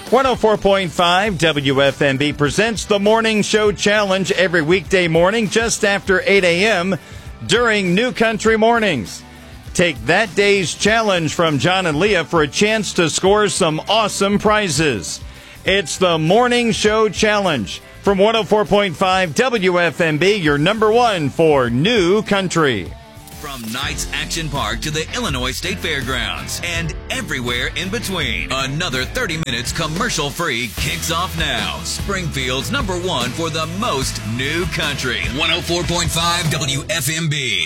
104.5 WFMB presents the Morning Show Challenge every weekday morning just after 8 a.m. during New Country Mornings. Take that day's challenge from John and Leah for a chance to score some awesome prizes. It's the Morning Show Challenge from 104.5 WFMB, your number one for New Country. From Knights Action Park to the Illinois State Fairgrounds and everywhere in between, another 30 minutes commercial-free kicks off now. Springfield's number one for the most New Country. 104.5 WFMB.